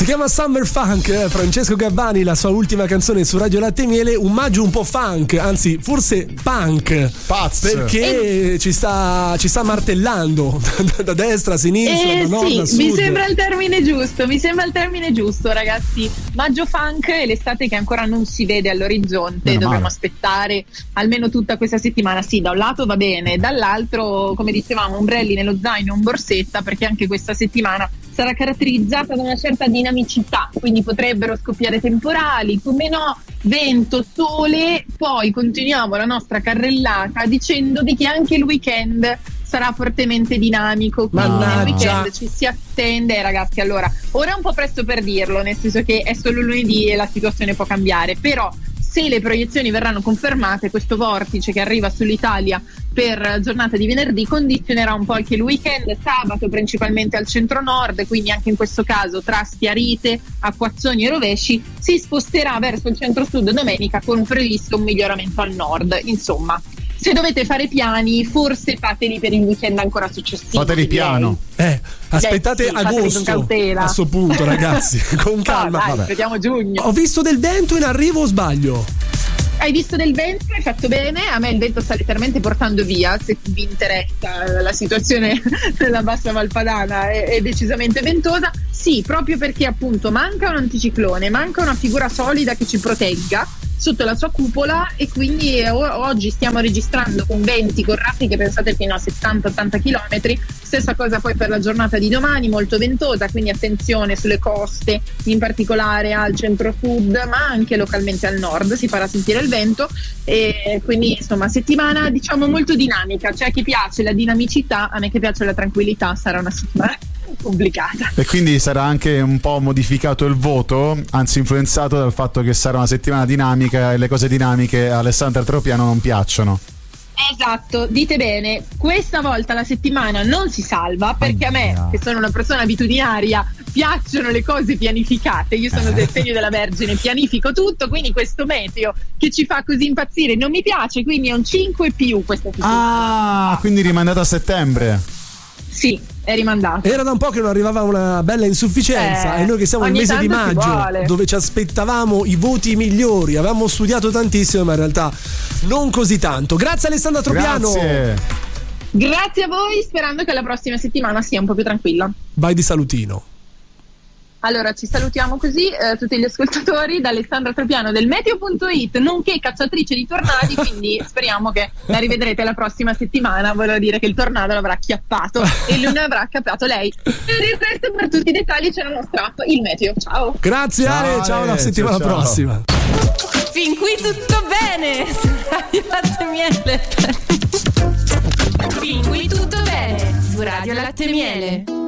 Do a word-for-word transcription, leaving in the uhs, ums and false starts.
Si chiama Summer Funk, eh? Francesco Gabbani, la sua ultima canzone su Radio Latte e Miele, un maggio un po' funk, anzi forse punk. Pazzo. Perché eh. ci sta ci sta martellando da, da destra a sinistra, eh, da nord sì, a sud. Mi sembra il termine giusto, mi sembra il termine giusto, ragazzi. Maggio funk e l'estate che ancora non si vede all'orizzonte, Meno dobbiamo male. aspettare almeno tutta questa settimana. Sì, da un lato va bene, dall'altro, come dicevamo, ombrelli nello zaino, un borsetta, perché anche questa settimana sarà caratterizzata da una certa dinamicità, quindi potrebbero scoppiare temporali, come no, vento, sole. Poi continuiamo la nostra carrellata dicendovi che anche il weekend sarà fortemente dinamico, quindi Mannaggia. nel weekend ci si attende, ragazzi. Allora, ora è un po' presto per dirlo, nel senso che è solo lunedì e la situazione può cambiare, però se le proiezioni verranno confermate, questo vortice che arriva sull'Italia per giornata di venerdì condizionerà un po' anche il weekend. Sabato principalmente al centro-nord, quindi anche in questo caso tra schiarite, acquazzoni e rovesci, si sposterà verso il centro-sud domenica con un previsto un miglioramento al nord. Insomma, se dovete fare piani, forse fateli per il weekend ancora successivo. Fateli piano. Eh, aspettate Eh sì, fateli con agosto cautela. a sto punto, ragazzi, con calma. No, dai, Vabbè. vediamo giugno. Ho visto del vento in arrivo o sbaglio? Hai visto del vento, hai fatto bene. A me il vento sta letteralmente portando via. Se vi interessa la situazione della bassa Valpadana è, è decisamente ventosa. Sì, proprio perché appunto manca un anticiclone, manca una figura solida che ci protegga sotto la sua cupola, e quindi eh, oggi stiamo registrando con venti, con raffiche pensate fino a settanta ottanta chilometri. Stessa cosa poi per la giornata di domani, molto ventosa, quindi attenzione sulle coste, in particolare al centro-sud, ma anche localmente al nord si farà sentire il vento. E quindi insomma settimana diciamo molto dinamica. C'è a chi piace la dinamicità, a me che piace la tranquillità sarà una settimana complicata. E quindi sarà anche un po' modificato il voto, anzi influenzato dal fatto che sarà una settimana dinamica e le cose dinamiche a Alessandra Tropiano non piacciono. Esatto, dite bene, questa volta la settimana non si salva, perché a me, che sono una persona abitudinaria, piacciono le cose pianificate. Io sono del segno della Vergine, pianifico tutto, quindi questo meteo che ci fa così impazzire non mi piace, quindi è un cinque più questa settimana. Ah, quindi rimandata a settembre. Sì, è rimandato. Era da un po' che non arrivava una bella insufficienza, Eh, e noi che siamo nel ogni mese di tanto si maggio, vuole. dove ci aspettavamo i voti migliori, avevamo studiato tantissimo, ma in realtà non così tanto. Grazie Alessandra Tropiano. Grazie. Grazie a voi, sperando che la prossima settimana sia un po' più tranquilla. Vai di salutino. Allora ci salutiamo così eh, tutti gli ascoltatori da Alessandra Tropiano del meteo punto it, nonché cacciatrice di tornadi, quindi speriamo che la rivedrete la prossima settimana. Volevo dire che il tornado l'avrà acchiappato e lui ne avrà acchiappato lei. Per il resto, per tutti i dettagli c'è la nostra app, il meteo. Ciao. Grazie Ciao, Ale, ciao, alla Ale, settimana ciao, ciao. prossima. Fin qui tutto bene su Radio Latte e Miele. Fin qui tutto bene su Radio Latte e Miele.